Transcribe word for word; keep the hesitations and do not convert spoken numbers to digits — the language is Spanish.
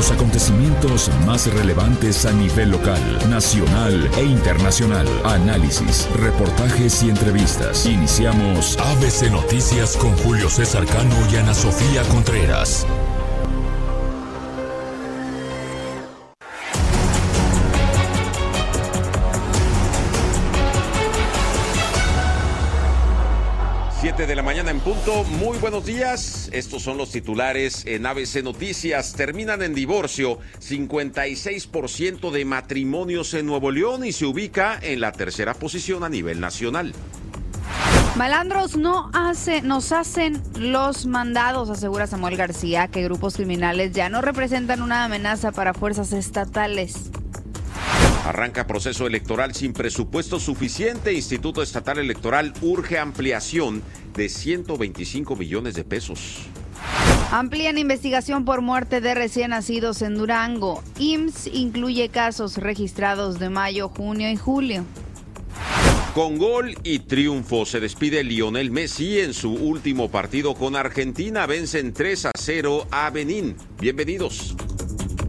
Los acontecimientos más relevantes a nivel local, nacional e internacional. Análisis, reportajes y entrevistas. Iniciamos A B C Noticias con Julio César Cano y Ana Sofía Contreras. siete de la mañana en punto. Muy buenos días. Estos son los titulares en A B C Noticias. Terminan en divorcio cincuenta y seis por ciento de matrimonios en Nuevo León y se ubica en la tercera posición a nivel nacional. Malandros no hace, nos hacen los mandados, asegura Samuel García, que grupos criminales ya no representan una amenaza para fuerzas estatales. Arranca proceso electoral sin presupuesto suficiente. Instituto Estatal Electoral urge ampliación de ciento veinticinco millones de pesos. Amplían investigación por muerte de recién nacidos en Durango. I M S S incluye casos registrados de mayo, junio y julio. Con gol y triunfo se despide Lionel Messi en su último partido con Argentina. Vencen tres a cero a Benín. Bienvenidos.